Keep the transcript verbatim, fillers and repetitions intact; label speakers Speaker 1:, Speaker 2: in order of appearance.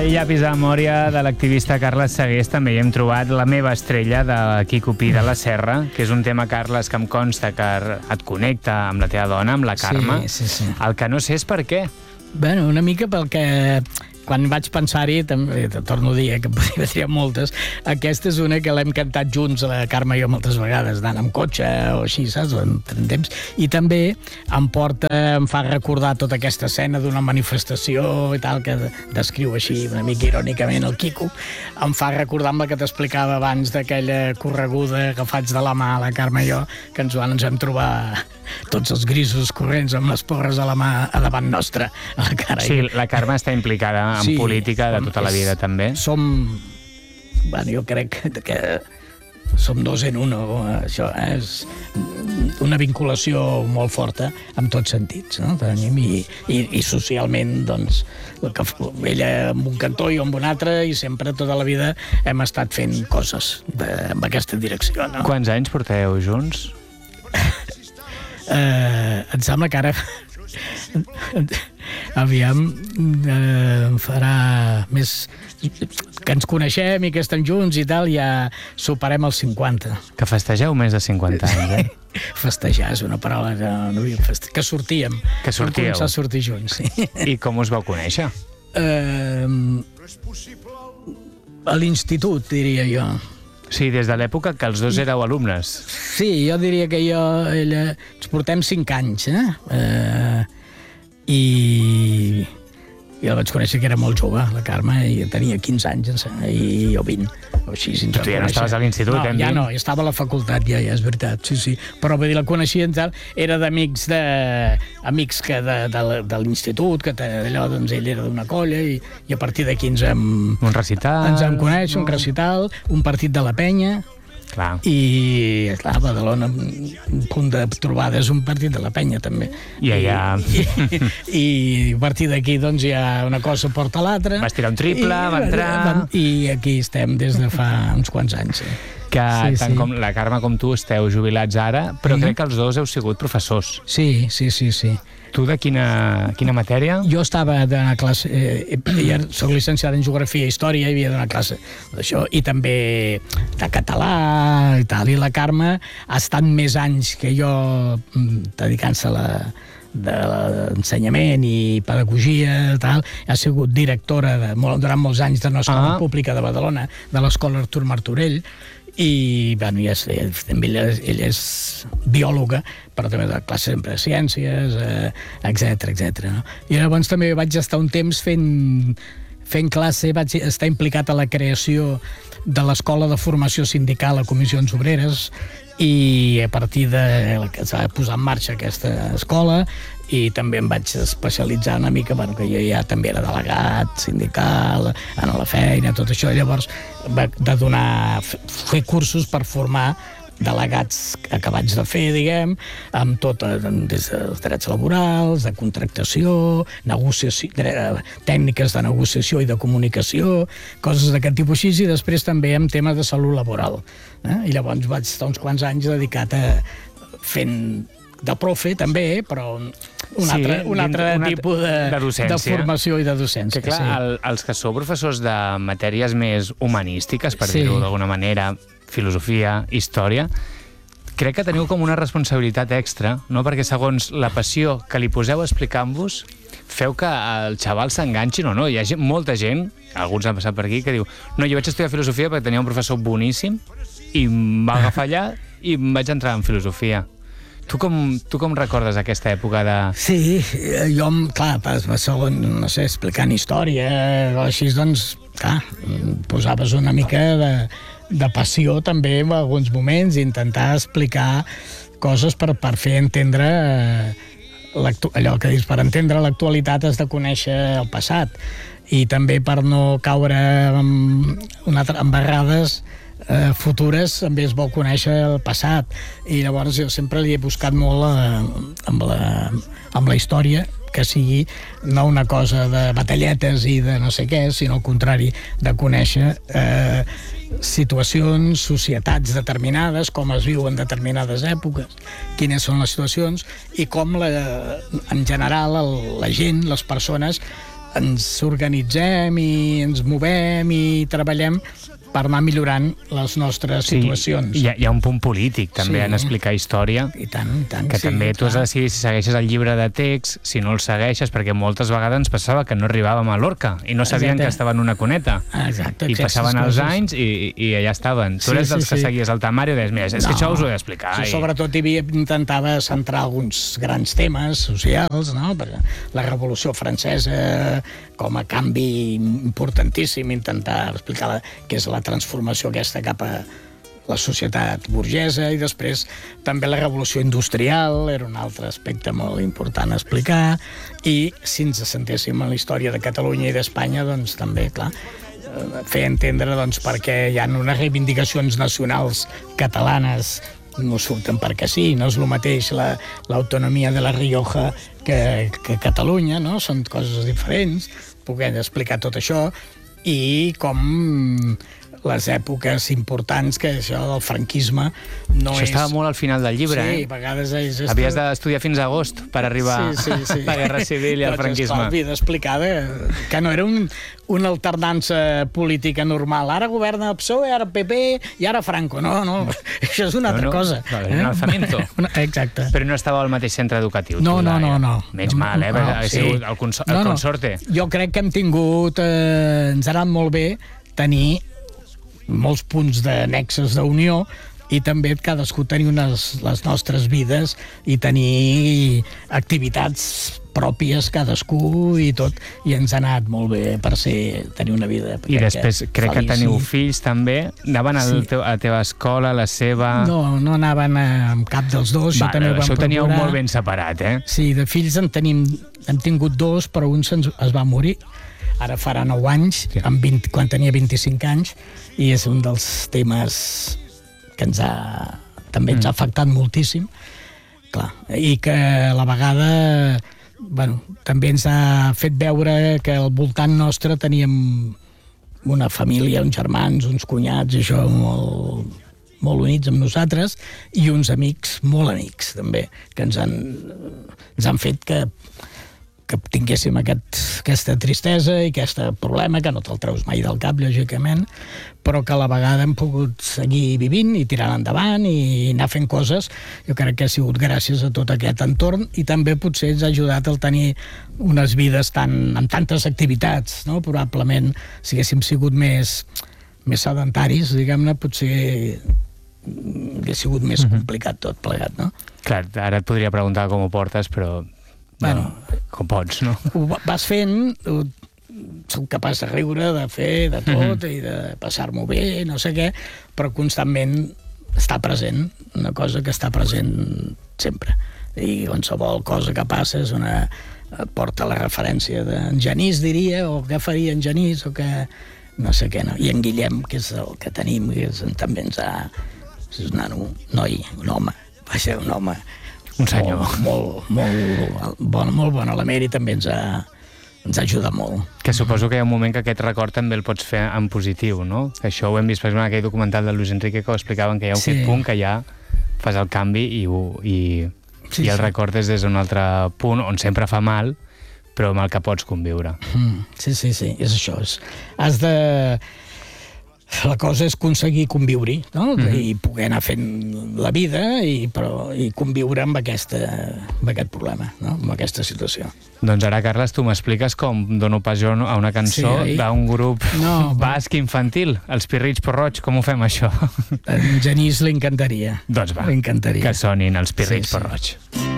Speaker 1: llapis de memòria de l'activista Carles Segués també hi hem trobat La meva estrella de Quico Pi de la Serra, que és un tema, Carles, que em consta que et connecta amb la teva dona, amb la Carme.
Speaker 2: Sí, sí, sí.
Speaker 1: El que no sé és per què.
Speaker 2: Bueno, una mica pel que... Quan vaig pensar-hi, també, torno a dir que podria triar moltes, aquesta és una que l'hem cantat junts, la Carme i jo, moltes vegades, anant amb cotxe o així, saps? En temps. I també em porta, em fa recordar tota aquesta escena d'una manifestació i tal, que descriu així una mica irònicament el Quico. Em fa recordar amb la que t'explicava abans d'aquella correguda que faig de la mà, la Carme i jo, que ens, ens vam trobar tots els grisos corrents amb les porres a la mà a davant nostra, a la cara.
Speaker 1: Sí, la Carme està implicada en sí, política de tota la vida, també.
Speaker 2: Som... Bueno, jo crec que som dos en uno. Això és una vinculació molt forta en tots sentits, no? Tenim i, i, i socialment, doncs, que ella amb un cantó i jo amb un altre, i sempre, tota la vida, hem estat fent coses de, en aquesta direcció, no?
Speaker 1: Quants anys porteu junts?
Speaker 2: Uh, em sembla que ara aviam uh, farà més que ens coneixem i que estem junts i tal, ja superem els cinquanta.
Speaker 1: Que festegeu més de cinquanta anys, eh?
Speaker 2: Festejar és una paraula que no havíem festejar, que sortíem
Speaker 1: que sortíeu.
Speaker 2: Vam començar a sortir junts, sí.
Speaker 1: I com us vau conèixer?
Speaker 2: Uh, a l'institut, diria jo.
Speaker 1: Sí, des de l'època que els dos éreu alumnes.
Speaker 2: Sí, jo diria que jo, ella, ens portem cinc anys, eh? Uh, I jo la vaig conèixer que era molt jove, la Carme, i tenia quinze anys, i jo vint, o així. Si
Speaker 1: tu ja no estaves a l'institut,
Speaker 2: no,
Speaker 1: hem
Speaker 2: ja
Speaker 1: dit?
Speaker 2: No, ja estava a la facultat, ja, ja és veritat, sí, sí. Però vull dir, la coneixia, tal, era d'amics de, amics que de, de, de l'institut, que allò, doncs, ell era d'una colla, i, i a partir d'aquí ens hem...
Speaker 1: Un recital...
Speaker 2: Ens hem conèixer, un recital, un partit de la penya...
Speaker 1: Clar.
Speaker 2: I, clar, a Badalona, un punt de trobada és un partit de la penya, també.
Speaker 1: I allà...
Speaker 2: I, i, i a partir d'aquí, doncs, ja una cosa porta l'altra.
Speaker 1: Vas tirar un triple,
Speaker 2: i,
Speaker 1: va entrar...
Speaker 2: I aquí estem des de fa uns quants anys, sí.
Speaker 1: Que
Speaker 2: sí,
Speaker 1: tant
Speaker 2: sí.
Speaker 1: com la Carme com tu esteu jubilats ara, però
Speaker 2: mm-hmm.
Speaker 1: crec que els dos heu sigut professors.
Speaker 2: Sí, sí, sí, sí.
Speaker 1: Tu de quina, quina matèria?
Speaker 2: Jo estava donant classe, eh, ja soc llicenciada en Geografia i Història, i havia donat classe d'això, i també de català i tal, i la Carme ha estat més anys que jo dedicant-se a la de l'ensenyament i pedagogia, tal, ha sigut directora de, durant molts anys de una escola ah. pública de Badalona, de l'escola Artur Martorell, i bueno, ja és, també ella, ella és biòloga, però també de classe sempre de ciències, eh, etcètera, etcètera. No? I llavors també vaig estar un temps fent, fent classe, vaig estar implicat a la creació de l'Escola de Formació Sindical a Comissions Obreres, i a partir de que es va posar en marxa aquesta escola, i també em vaig especialitzar una mica, bueno, que jo ja també era delegat sindical, en la feina, tot això, llavors de donar, fer cursos per formar delegats acabats de fer, diguem, amb tot, des dels drets laborals, de contractació, negociació, tècniques de negociació i de comunicació, coses d'aquest tipus així, i després també amb temes de salut laboral. Eh? I llavors vaig estar uns quants anys dedicat a fent de profe, també, però un sí, altre, un altre una, tipus de, de, de formació i de docència.
Speaker 1: Que clar,
Speaker 2: sí.
Speaker 1: el, els que sou professors de matèries més humanístiques, per sí. dir-ho d'alguna manera, filosofia, història, crec que teniu com una responsabilitat extra, no? Perquè segons la passió que li poseu explicant-vos, feu que el xaval s'enganxi o no. Hi ha gent, molta gent, alguns han passat per aquí, que diu no, jo vaig estudiar filosofia perquè tenia un professor boníssim i em va agafar allà i em vaig entrar en filosofia. Tu com, tu com recordes aquesta època de...
Speaker 2: Sí, jo, clar, segon, no sé, explicant història o així, doncs, clar, posaves una mica de, de passió també en alguns moments, intentar explicar coses per, per fer entendre allò que dius, per entendre l'actualitat has de conèixer el passat, i també per no caure en, en barrades Eh, futures, també es vol conèixer el passat, i llavors jo sempre li he buscat molt eh, amb, la, amb la història, que sigui no una cosa de batalletes i de no sé què, sinó al contrari, de conèixer eh, situacions, societats determinades, com es viu en determinades èpoques, quines són les situacions, i com la, en general el, la gent, les persones, ens organitzem i ens movem i treballem per anar millorant les nostres
Speaker 1: sí,
Speaker 2: situacions.
Speaker 1: Hi ha, hi ha un punt polític, també, sí. en explicar història.
Speaker 2: I tant, i tant.
Speaker 1: Que
Speaker 2: sí,
Speaker 1: també tu has de
Speaker 2: clar.
Speaker 1: decidir si segueixes el llibre de text, si no el segueixes, perquè moltes vegades ens passava que no arribàvem a Lorca i no sabien
Speaker 2: Exacte.
Speaker 1: que estaven en una cuneta.
Speaker 2: Exacte,
Speaker 1: I passaven els
Speaker 2: coses.
Speaker 1: anys i, i allà estaven. Tu
Speaker 2: Sí,
Speaker 1: eres dels
Speaker 2: sí,
Speaker 1: que
Speaker 2: sí.
Speaker 1: seguies el temari i deies, mira, és
Speaker 2: No,
Speaker 1: que això us ho he d'explicar.
Speaker 2: jo
Speaker 1: I...
Speaker 2: sobretot hi havia, intentava centrar alguns grans temes socials, no? Per la Revolució Francesa com a canvi importantíssim, intentar explicar la, què és la transformació aquesta cap a la societat burgesa, i després també la revolució industrial era un altre aspecte molt important a explicar, i si ens assentéssim en la història de Catalunya i d'Espanya, doncs també, clar, fer entendre doncs, perquè hi ha unes reivindicacions nacionals catalanes no surten perquè sí, no és el mateix la, l'autonomia de la Rioja que, que Catalunya, no? Són coses diferents, poder explicar tot això, i com les èpoques importants, que això del franquisme no
Speaker 1: això
Speaker 2: és...
Speaker 1: estava molt al final del llibre,
Speaker 2: sí,
Speaker 1: eh?
Speaker 2: a vegades és...
Speaker 1: Havies d'estudiar fins a agost per arribar
Speaker 2: sí, sí, sí.
Speaker 1: a la Guerra Civil i al
Speaker 2: doncs,
Speaker 1: franquisme.
Speaker 2: Esclar, havia d'explicar que no era un, una alternança política normal. Ara governa el P S O E, ara el P P i ara Franco. No, no, això és una
Speaker 1: no,
Speaker 2: altra
Speaker 1: no,
Speaker 2: cosa.
Speaker 1: No, era un alzamiento.
Speaker 2: Exacte.
Speaker 1: Però no estava al mateix centre educatiu.
Speaker 2: No, no, no, no.
Speaker 1: Menys
Speaker 2: no,
Speaker 1: mal, eh?
Speaker 2: No,
Speaker 1: ha
Speaker 2: sí.
Speaker 1: sigut el, consor el
Speaker 2: no, no.
Speaker 1: consorte.
Speaker 2: Jo crec que hem tingut... Eh, ens ha anat molt bé tenir molts punts de nexes d'unió i també cadascú tenir unes, les nostres vides i tenir activitats pròpies cadascú i tot, i ens ha anat molt bé per ser, tenir una vida.
Speaker 1: I després crec que teniu
Speaker 2: sí.
Speaker 1: fills també, anaven sí. al teu, a la teva escola, a la seva...
Speaker 2: No, no anaven amb cap dels dos.
Speaker 1: Va,
Speaker 2: també
Speaker 1: això ho teníeu
Speaker 2: procurar...
Speaker 1: molt ben separat, eh?
Speaker 2: Sí, de fills en tenim, hem tingut dos, però un se'ns, es va morir. Ara farà nou anys, sí. amb vint, quan tenia vint-i-cinc anys, i és un dels temes que ens ha, també ens ha afectat moltíssim, clar, i que a la vegada bueno, també ens ha fet veure que al voltant nostre teníem una família, uns germans, uns cunyats, i això molt, molt units amb nosaltres, i uns amics, molt amics també, que ens han, ens han fet que que tinguéssim aquest, aquesta tristesa i aquest problema, que no te'l treus mai del cap, lògicament, però que a la vegada hem pogut seguir vivint i tirant endavant i anar fent coses. Jo crec que ha sigut gràcies a tot aquest entorn, i també potser ens ha ajudat a tenir unes vides tan, amb tantes activitats, no? Probablement, si haguéssim sigut més, més sedentaris, diguem-ne, potser hauria sigut més complicat tot plegat, no?
Speaker 1: Clar, ara et podria preguntar com ho portes, però... Bueno, com pots, no?
Speaker 2: Ho vas fent, soc capaç de riure, de fer, de tot, mm-hmm. i de passar-m'ho bé, no sé què, però constantment està present, una cosa que està present sempre. I qualsevol cosa que passa és una... porta la referència d'en Genís, diria, o què faria en Genís, o que... no sé què, no? I en Guillem, que és el que tenim, que és, també ens ha... és un nano, noi, un home, va ser un home...
Speaker 1: Un senyor.
Speaker 2: Molt, molt, molt, bon, molt bon element, i també ens ha, ens ha ajudat molt.
Speaker 1: Que suposo que hi ha un moment que aquest record també el pots fer en positiu, no? Que això ho hem vist, per exemple, en aquell documental de Luis Enrique, que ho explicaven, que hi ha un sí. punt que ja fas el canvi i, ho, i, sí, i el sí. recordes des d'un altre punt on sempre fa mal, però amb el que pots conviure.
Speaker 2: Mm, sí, sí, sí, és això. És, has de... La cosa és aconseguir conviure-hi, no? Mm-hmm. I poder anar fent la vida i, però, i conviure amb, aquesta, amb aquest problema, no? Amb aquesta situació.
Speaker 1: Doncs ara, Carles, tu m'expliques com dono pas jo a una cançó sí, d'un grup no, basc infantil, els Pirrits Porroig. Com ho fem, això?
Speaker 2: En Genís li encantaria.
Speaker 1: Doncs va,
Speaker 2: li encantaria.
Speaker 1: Que sonin els Pirrits sí, sí. Porroig.